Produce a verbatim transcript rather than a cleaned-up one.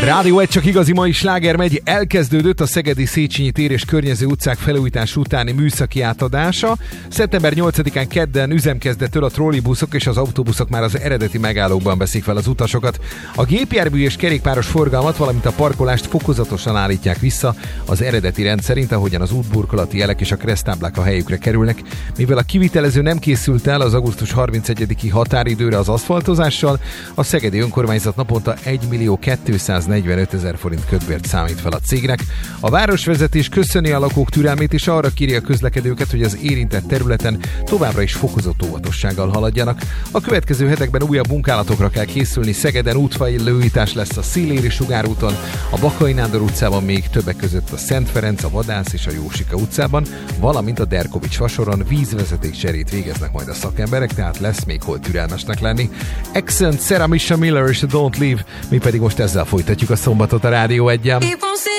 Rádió egy csak igazi mai sláger megy. Elkezdődött a Szegedi Széchenyi tér és környező utcák felújítás utáni műszaki átadása. szeptember nyolcadikán kedden üzemkezdettől a trollibuszok és az autóbuszok már az eredeti megállókban veszik fel az utasokat. A gépjármű és kerékpáros forgalmat, valamint a parkolást fokozatosan állítják vissza az eredeti rend szerint, ahogyan az útburkolati jelek és a kereszttáblák a helyükre kerülnek. Mivel a kivitelező nem készült el az augusztus harmincegyediki határidőre az aszfaltozással, a szegedi önkormányzat naponta egymillió kétszáznegyvenötezer forint kötbért számít fel a cégnek. A városvezetés köszöni a lakók türelmét és arra kéri a közlekedőket, hogy az érintett területen továbbra is fokozott óvatossággal haladjanak. A következő hetekben újabb munkálatokra kell készülni. Szegeden útfejlőítás lesz a Széléri Sugárúton, a Bakai Nándor utcában, még többek között a Szent Ferenc, a Vadász és a Jósika utcában, valamint a Derkovics fasoron vízvezetékcserét végeznek majd a szakemberek, tehát lesz még hol türelmesnek lenni. Accent, Sarah Misha Miller és a Don't Leave, mi pedig most ezzel folytatjuk a szombatot a Rádió egyen.